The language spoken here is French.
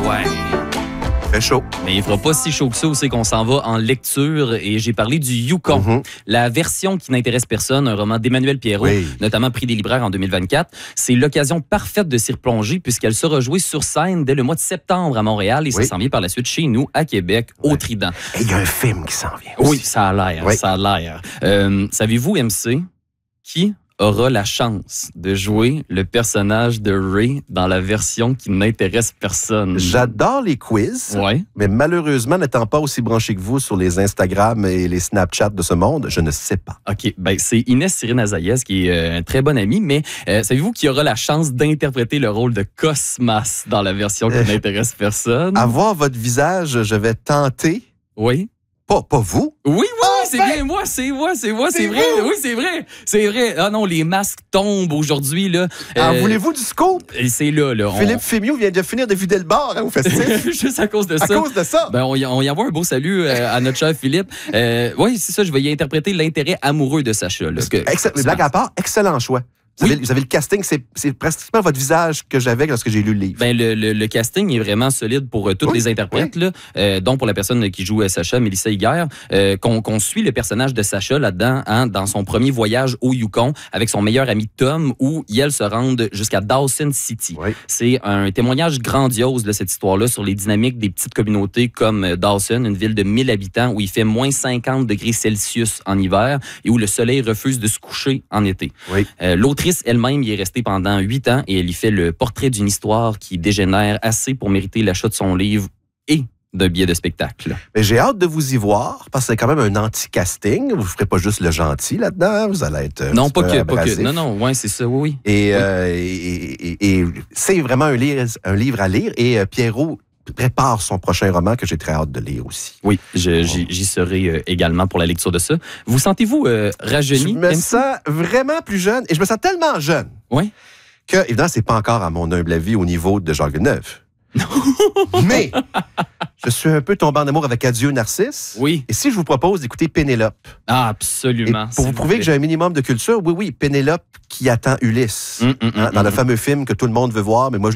Ouais. Très chaud. Mais il fera pas si chaud que ça où c'est qu'on s'en va en lecture. Et j'ai parlé du Yukon. La version qui n'intéresse personne, un roman d'Emmanuel Pierrot, notamment prix des libraires en 2024. C'est l'occasion parfaite de s'y replonger puisqu'elle sera jouée sur scène dès le mois de septembre à Montréal et ça s'en vient par la suite chez nous à Québec, au Trident. Et il y a un film qui s'en vient aussi. Oui, ça a l'air, ça a l'air. Savez-vous, MC, qui aura la chance de jouer le personnage de Ray dans la version qui n'intéresse personne? J'adore les quiz, mais malheureusement, n'étant pas aussi branché que vous sur les Instagram et les Snapchat de ce monde, je ne sais pas. OK, ben c'est Inès Cyrine Azaïas qui est un très bon ami, mais savez-vous qui aura la chance d'interpréter le rôle de Cosmas dans la version qui n'intéresse personne? À voir votre visage, je vais tenter. Oui. Pas vous? Oui, c'est bien moi, c'est vrai. Oui, c'est vrai. Ah non, les masques tombent aujourd'hui, là. Voulez-vous du scoop? Et c'est là. Philippe Fémieux vient de finir de vider le bar au festival. Juste à cause de ça. À cause de ça? Ben, on y envoie un beau salut à notre cher Philippe. Oui, c'est ça, je vais y interpréter l'intérêt amoureux de Sacha. Là, blague à part, excellent choix. Vous avez le casting, c'est pratiquement votre visage que j'avais lorsque j'ai lu le livre. Ben, le casting est vraiment solide pour tous les interprètes, là, dont pour la personne qui joue Sacha, Mélissa Higuère, qu'on suit le personnage de Sacha là-dedans, dans son premier voyage au Yukon avec son meilleur ami Tom, où ils se rendent jusqu'à Dawson City. C'est un témoignage grandiose de cette histoire-là sur les dynamiques des petites communautés comme Dawson, une ville de 1000 habitants où il fait moins 50 degrés Celsius en hiver et où le soleil refuse de se coucher en été. L'autrice elle-même y est restée pendant 8 ans et elle y fait le portrait d'une histoire qui dégénère assez pour mériter l'achat de son livre et d'un billet de spectacle. Mais j'ai hâte de vous y voir parce que c'est quand même un anti-casting. Vous ne ferez pas juste le gentil là-dedans. Vous allez être non, pas que. Non, ouais, c'est ça, oui. Et c'est vraiment un livre à lire. Et Pierrot prépare son prochain roman que j'ai très hâte de lire aussi. Oui, j'y serai également pour la lecture de ça. Vous sentez-vous rajeuni? Je me sens vraiment plus jeune et je me sens tellement jeune que, évidemment, c'est pas encore à mon humble avis au niveau de Jacques Villeneuve. Mais je suis un peu tombé en amour avec Adieu Narcisse. Oui. Et si je vous propose d'écouter Pénélope? Ah, absolument. Et pour vous prouver que j'ai un minimum de culture, oui, Pénélope qui attend Ulysse. Dans le fameux film que tout le monde veut voir, mais moi,